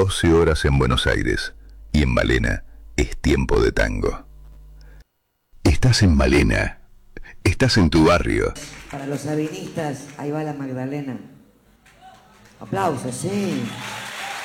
12 horas en Buenos Aires y en Malena es tiempo de tango. Estás en Malena, estás en tu barrio. Para los sabinistas, ahí va la Magdalena. Aplausos, sí.